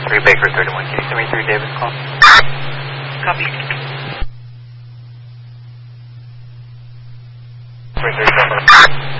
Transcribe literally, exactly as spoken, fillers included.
three Baker thirty-one. Can you send me three Davis call? Copy. three thirty-seven.